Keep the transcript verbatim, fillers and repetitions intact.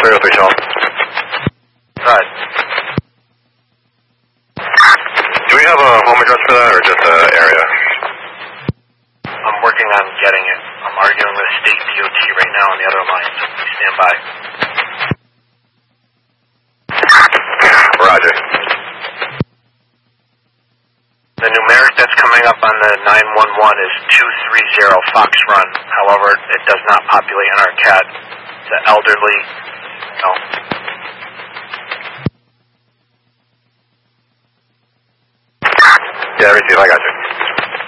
three oh three, Sean. Right. Do we have a home address for that, or just an area? I'm working on getting it. I'm arguing with state D O T right now on the other line, so please stand by. Roger. The numeric that's coming up on the nine one one is two three zero Fox Run. However, it does not populate in our C A D. It's an elderly, no. Yeah, receive, I got you.